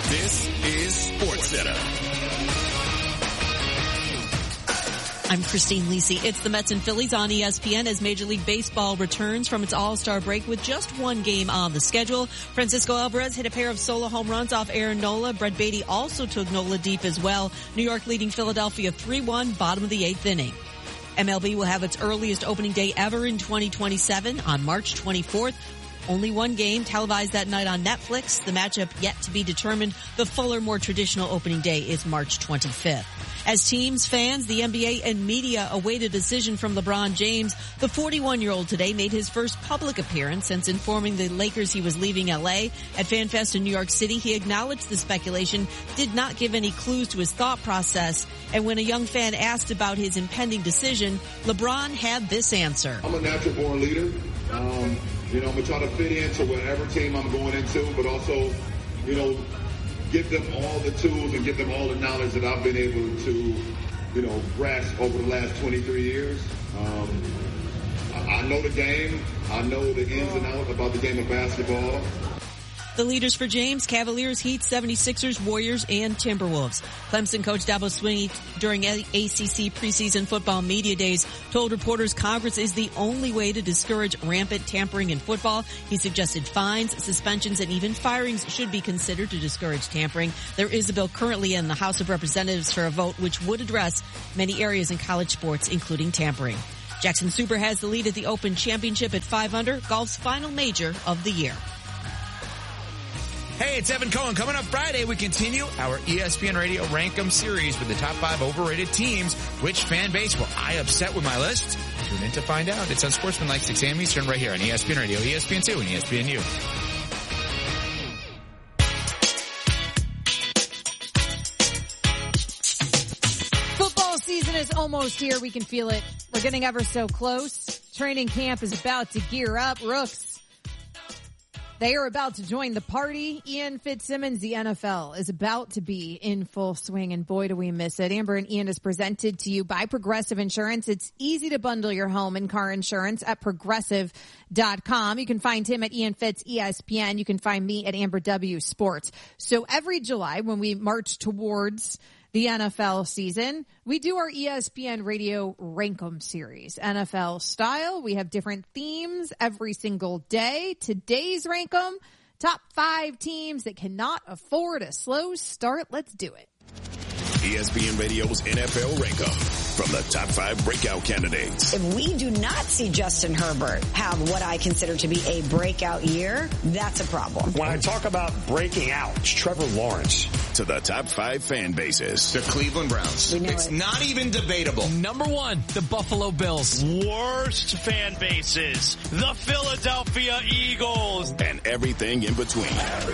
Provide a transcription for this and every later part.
This is SportsCenter. I'm Christine Lisi. It's the Mets and Phillies on ESPN as Major League Baseball returns from its All-Star break with just one game on the schedule. Francisco Alvarez hit a pair of solo home runs off Aaron Nola. Brett Beatty also took Nola deep as well. New York leading Philadelphia 3-1, bottom of the 8th inning. MLB will have its earliest opening day ever in 2027 on March 24th. Only one game televised that night on Netflix. The matchup yet to be determined. The fuller, more traditional opening day is March 25th. As teams, fans, the NBA, and media await a decision from LeBron James, the 41-year-old today made his first public appearance since informing the Lakers he was leaving L.A. At FanFest in New York City, he acknowledged the speculation, did not give any clues to his thought process, and when a young fan asked about his impending decision, LeBron had this answer. I'm a natural-born leader. I'm going to try to fit into whatever team I'm going into, but also, give them all the tools and give them all the knowledge that I've been able to, grasp over the last 23 years. I know the game. I know the ins and outs about the game of basketball. The leaders for James: Cavaliers, Heat, 76ers, Warriors, and Timberwolves. Clemson coach Dabo Swinney during ACC preseason football media days told reporters Congress is the only way to discourage rampant tampering in football. He suggested fines, suspensions, and even firings should be considered to discourage tampering. There is a bill currently in the House of Representatives for a vote which would address many areas in college sports, including tampering. Jackson Super has the lead at the Open Championship at 5 under, golf's final major of the year. Hey, it's Evan Cohen. Coming up Friday, we continue our ESPN Radio Rank 'em series with the top 5 overrated teams. Which fan base will I upset with my list? Tune in to find out. It's on Sportsmanlike 6 a.m. Eastern right here on ESPN Radio, ESPN2, and ESPNU. Football season is almost here. We can feel it. We're getting ever so close. Training camp is about to gear up. Rooks, they are about to join the party. Ian Fitzsimmons, the NFL, is about to be in full swing, and boy, do we miss it. Amber and Ian is presented to you by Progressive Insurance. It's easy to bundle your home and car insurance at Progressive.com. You can find him at Ian Fitz ESPN. You can find me at Amber W Sports. So every July, when we march towards the NFL season, we do our ESPN Radio Rank 'em series. NFL style. We have different themes every single day. Today's Rank 'em, top 5 teams that cannot afford a slow start. Let's do it. ESPN Radio's NFL Rank 'em from the top 5 breakout candidates. If we do not see Justin Herbert have what I consider to be a breakout year, that's a problem. When I talk about breaking out, it's Trevor Lawrence. To the top 5 fan bases. The Cleveland Browns. It's not even debatable. Number 1, the Buffalo Bills. Worst fan bases, the Philadelphia Eagles. And everything in between.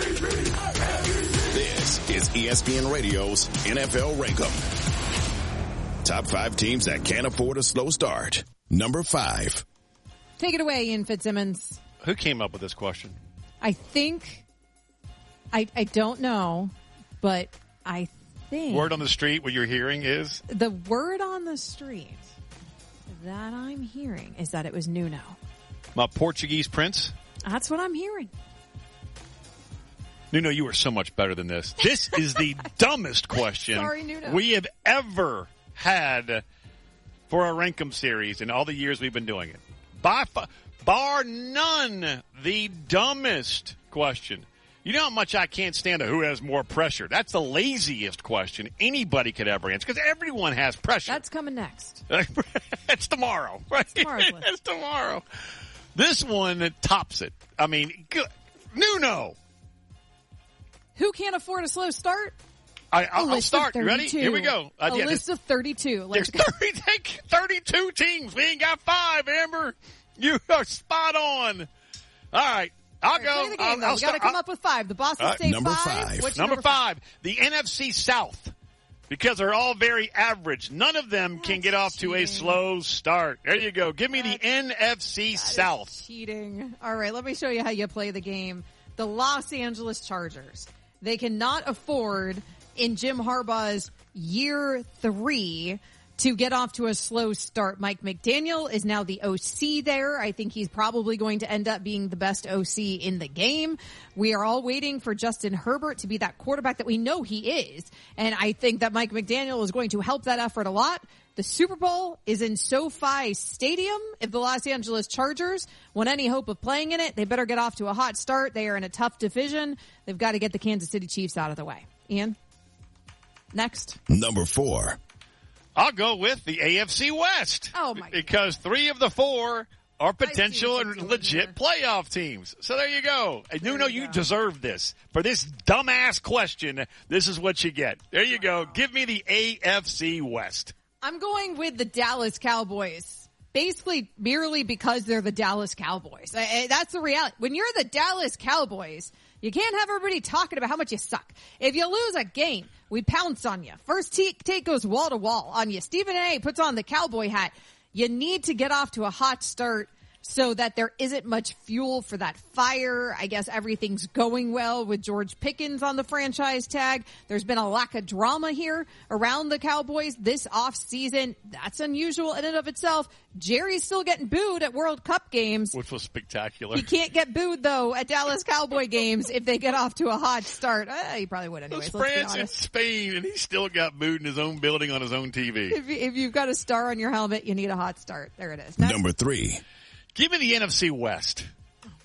This is ESPN Radio's NFL Rank 'em. Top 5 teams that can't afford a slow start. Number 5. Take it away, Ian Fitzsimmons. Who came up with this question? I think, I don't know, but I think. Word on the street, what you're hearing is? The word on the street that I'm hearing is that it was Nuno. My Portuguese prince? That's what I'm hearing. Nuno, you are so much better than this. This is the dumbest question Sorry, Nuno. we have ever had for our Rank 'em series in all the years we've been doing it. Bar none, the dumbest question. You know how much I can't stand who has more pressure. That's the laziest question anybody could ever answer because everyone has pressure. That's coming next. It's tomorrow, right? It's tomorrow. This one tops it. I mean, Nuno. Who can't afford a slow start? I'll start. You ready? Here we go. A list of 32. There's 32 teams. We ain't got 5, Amber. You are spot on. All right. I'll go. We got to come up with 5. The Boston State number 5. What's number 5? The NFC South. Because they're all very average. None of them can get off to a slow start. There you go. Give me the NFC South. Cheating. All right. Let me show you how you play the game. The Los Angeles Chargers. They cannot afford, in Jim Harbaugh's year 3, to get off to a slow start. Mike McDaniel is now the OC there. I think he's probably going to end up being the best OC in the game. We are all waiting for Justin Herbert to be that quarterback that we know he is. And I think that Mike McDaniel is going to help that effort a lot. The Super Bowl is in SoFi Stadium. If the Los Angeles Chargers want any hope of playing in it, they better get off to a hot start. They are in a tough division. They've got to get the Kansas City Chiefs out of the way. Ian? Next. Number 4. I'll go with the AFC West. Oh, my God. Because 3 of the 4 are potential and legit playoff teams. So there you go. And Nuno, you deserve this. For this dumbass question, this is what you get. There you go. Give me the AFC West. I'm going with the Dallas Cowboys. Basically, merely because they're the Dallas Cowboys. That's the reality. When you're the Dallas Cowboys, you can't have everybody talking about how much you suck. If you lose a game, we pounce on you. First take goes wall to wall on you. Stephen A. puts on the cowboy hat. You need to get off to a hot start so that there isn't much fuel for that fire. I guess everything's going well with George Pickens on the franchise tag. There's been a lack of drama here around the Cowboys this offseason. That's unusual in and of itself. Jerry's still getting booed at World Cup games. Which was spectacular. He can't get booed, though, at Dallas Cowboy games if they get off to a hot start. He probably would anyways. It was France and Spain, and he still got booed in his own building on his own TV. If you've got a star on your helmet, you need a hot start. There it is. Number 3. Give me the NFC West. Oh, my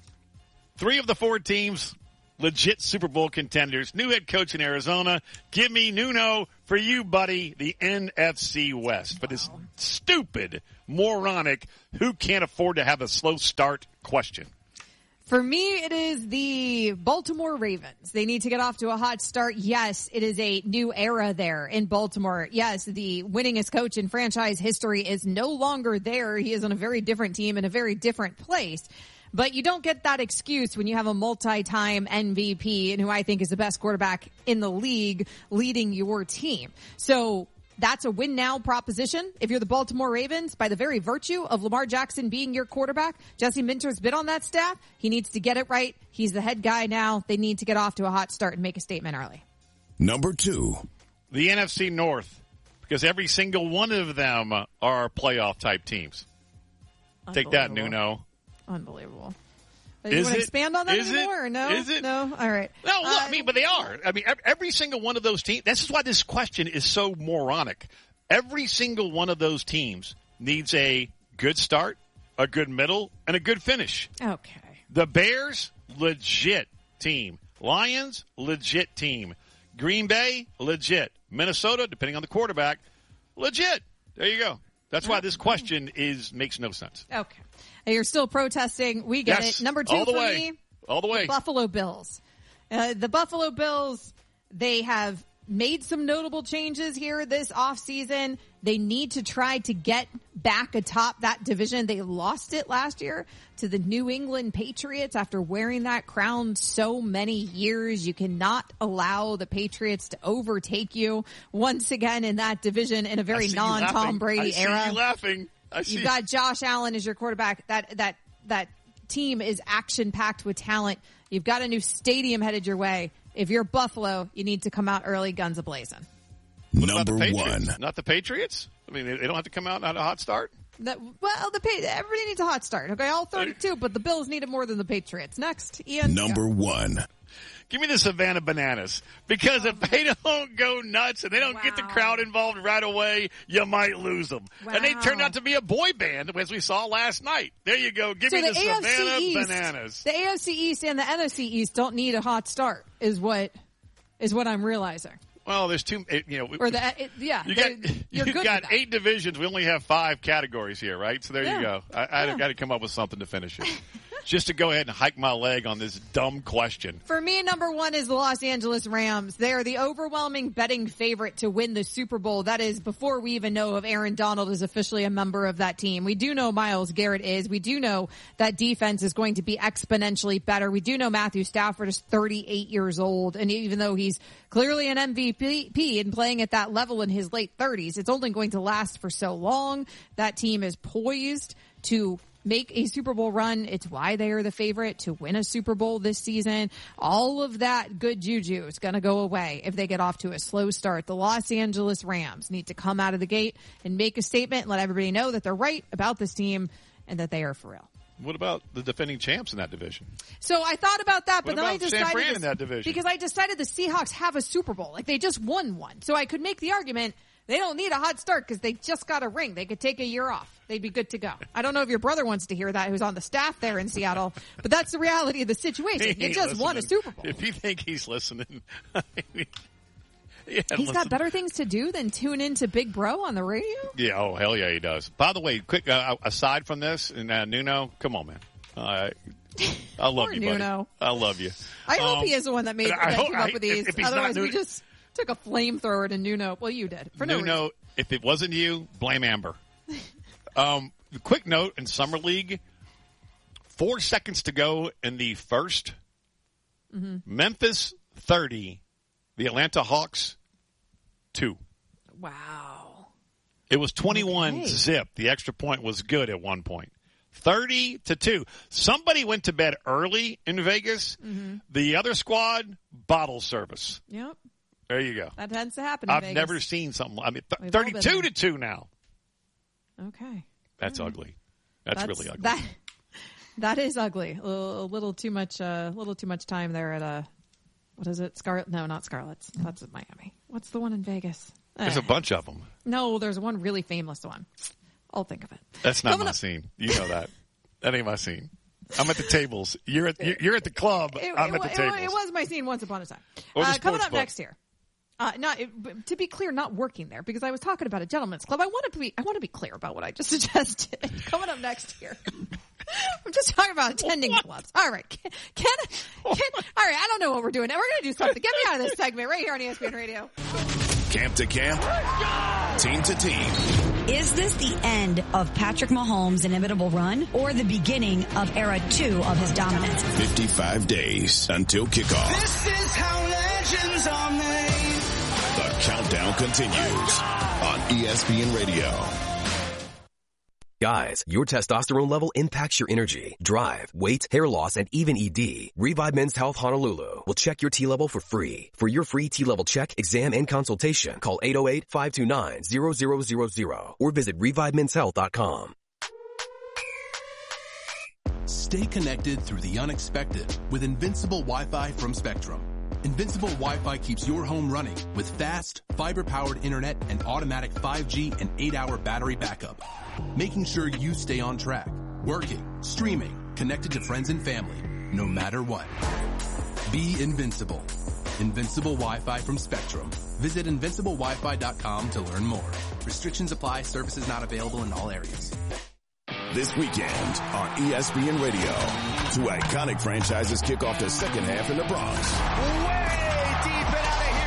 God. 3 of the 4 teams, legit Super Bowl contenders. New head coach in Arizona. Give me Nuno, for you, buddy, the NFC West. For this stupid, moronic, who can't afford to have a slow start question. For me, it is the Baltimore Ravens. They need to get off to a hot start. Yes, it is a new era there in Baltimore. Yes, the winningest coach in franchise history is no longer there. He is on a very different team in a very different place. But you don't get that excuse when you have a multi-time MVP and who I think is the best quarterback in the league leading your team. So that's a win now proposition. If you're the Baltimore Ravens, by the very virtue of Lamar Jackson being your quarterback, Jesse Minter's been on that staff. He needs to get it right. He's the head guy now. They need to get off to a hot start and make a statement early. Number 2. The NFC North, because every single one of them are playoff type teams. Take that, Nuno. Unbelievable. You want to expand on that anymore or no? Is it? No? All right. No, look, but they are. I mean, every single one of those teams, this is why this question is so moronic. Every single one of those teams needs a good start, a good middle, and a good finish. Okay. The Bears, legit team. Lions, legit team. Green Bay, legit. Minnesota, depending on the quarterback, legit. There you go. That's why this question makes no sense. Okay. You're still protesting. We get it. Number 2 for me. All the way. The Buffalo Bills. The Buffalo Bills, they have made some notable changes here this offseason. They need to try to get back atop that division. They lost it last year to the New England Patriots after wearing that crown so many years. You cannot allow the Patriots to overtake you once again in that division in a very non-Tom Brady era. I see you laughing. You've got Josh Allen as your quarterback. That team is action-packed with talent. You've got a new stadium headed your way. If you're Buffalo, you need to come out early, guns a-blazing. Number 1. Not the Patriots? I mean, they don't have to come out on a hot start? Everybody needs a hot start. Okay, all 32, but the Bills need it more than the Patriots. Next, Ian. Number 1. Give me the Savannah Bananas. Because if they don't go nuts and they don't get the crowd involved right away, you might lose them. Wow. And they turned out to be a boy band, as we saw last night. There you go. Give me the Savannah Bananas. The AFC East and the NFC East don't need a hot start, is what I'm realizing. Well, there's two, you got 8 divisions. We only have 5 categories here, right? So there you go. I've got to come up with something to finish it. Just to go ahead and hike my leg on this dumb question. For me, number 1 is the Los Angeles Rams. They are the overwhelming betting favorite to win the Super Bowl. That is before we even know if Aaron Donald is officially a member of that team. We do know Myles Garrett is. We do know that defense is going to be exponentially better. We do know Matthew Stafford is 38 years old. And even though he's clearly an MVP and playing at that level in his late 30s, it's only going to last for so long. That team is poised to make a Super Bowl run. It's why they are the favorite to win a Super Bowl this season. All of that good juju is going to go away if they get off to a slow start. The Los Angeles Rams need to come out of the gate and make a statement and let everybody know that they're right about this team and that they are for real. What about the defending champs in that division? So I thought about that, but what then I about decided San Fran in that division? Because I decided the Seahawks have a Super Bowl. Like, they just won one. So I could make the argument they don't need a hot start because they just got a ring. They could take a year off. They'd be good to go. I don't know if your brother wants to hear that, who's on the staff there in Seattle, but that's the reality of the situation. You just won a Super Bowl. If you think he's listening, he's got better things to do than tune into Big Bro on the radio? Yeah, oh, hell yeah, he does. By the way, quick, aside from this, and Nuno, come on, man. I love you, Nuno. buddy. I love you. I hope he is the one that came up with these. Otherwise, we just took a flamethrower to Nuno. Well, you did. For no reason. If it wasn't you, blame Amber. Quick note in Summer League, 4 seconds to go in the first. Mm-hmm. Memphis 30, the Atlanta Hawks 2. Wow. It was 21 zip. The extra point was good at one point. 30-2. Somebody went to bed early in Vegas. Mm-hmm. The other squad, bottle service. Yep. There you go. That tends to happen in I've Vegas. never seen something. I mean, 32-2 now. Okay. That's ugly. That's really ugly. That is ugly. A little too much time there at what is it? No, not Scarlett's. That's at Miami. What's the one in Vegas? There's a bunch of them. No, there's one really famous one. I'll think of it. That's not my scene. You know that. That ain't my scene. I'm at the tables. You're at the club. I'm at the tables. It was my scene once upon a time. Coming up next here. To be clear, not working there because I was talking about a gentleman's club. I want to be clear about what I just suggested. Coming up next here. I'm just talking about attending clubs. All right. All right. I don't know what we're doing. We're going to do something. Get me out of this segment right here on ESPN Radio. Camp to camp, team to team. Is this the end of Patrick Mahomes' inimitable run or the beginning of era 2 of his dominance? 55 days until kickoff. This is how legends are made. The countdown continues on ESPN Radio. Guys, your testosterone level impacts your energy, drive, weight, hair loss, and even ED. Revive Men's Health Honolulu will check your T level for free. For your free T level check, exam, and consultation, call 808-529-0000 or visit ReviveMen'sHealth.com. Stay connected through the unexpected with Invincible Wi-Fi from Spectrum. Invincible Wi-Fi keeps your home running with fast, fiber-powered internet and automatic 5G and 8-hour battery backup, making sure you stay on track, working, streaming, connected to friends and family, no matter what. Be invincible. Invincible Wi-Fi from Spectrum. Visit invinciblewifi.com to learn more. Restrictions apply. Services not available in all areas. This weekend on ESPN Radio, 2 iconic franchises kick off the second half in the Bronx. Way deep and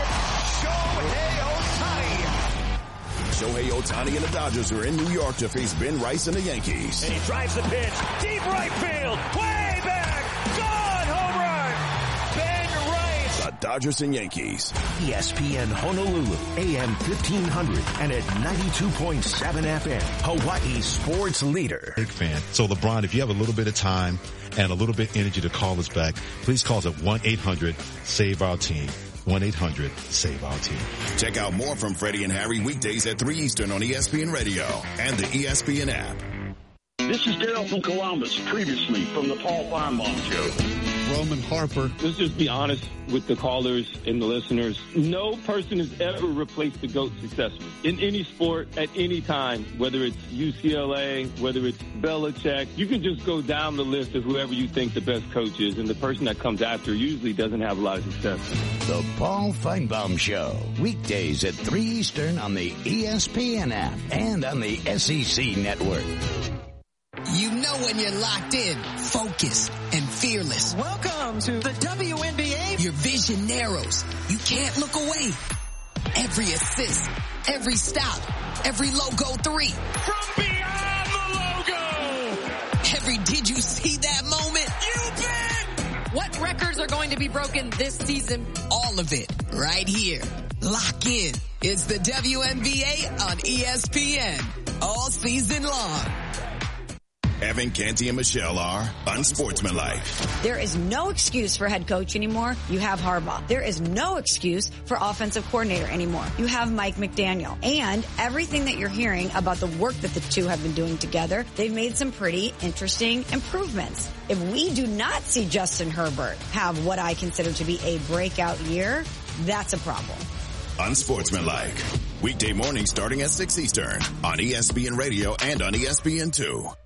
out of here, Shohei Ohtani. Shohei Ohtani and the Dodgers are in New York to face Ben Rice and the Yankees. And he drives the pitch, deep right field, way back, gone, home run, Ben Rice. The Dodgers and Yankees. ESPN Honolulu, AM 1500 and at 92.7 FM, Hawaii sports leader. Big fan. So LeBron, if you have a little bit of time and a little bit of energy to call us back, please call us at 1-800-SAVE-OUR-TEAM. 1-800-SAVE-OUR-TEAM. Check out more from Freddie and Harry weekdays at 3 Eastern on ESPN Radio and the ESPN app. This is Daryl from Columbus, previously from the Paul Feinbaum Show. Roman Harper. Let's just be honest with the callers and the listeners. No person has ever replaced the GOAT successfully in any sport at any time, whether it's UCLA, whether it's Belichick. You can just go down the list of whoever you think the best coach is, and the person that comes after usually doesn't have a lot of success. The Paul Feinbaum Show, weekdays at 3 Eastern on the ESPN app and on the SEC network. You know when you're locked in, focused, and fearless. Welcome to the WNBA. Your vision narrows. You can't look away. Every assist, every stop, every logo 3. From beyond the logo. Every did you see that moment? You bet. What records are going to be broken this season? All of it right here. Lock in. It's the WNBA on ESPN all season long. Evan, Canty, and Michelle are unsportsmanlike. There is no excuse for head coach anymore. You have Harbaugh. There is no excuse for offensive coordinator anymore. You have Mike McDaniel. And everything that you're hearing about the work that the two have been doing together, they've made some pretty interesting improvements. If we do not see Justin Herbert have what I consider to be a breakout year, that's a problem. Unsportsmanlike. Weekday mornings starting at 6 Eastern on ESPN Radio and on ESPN2.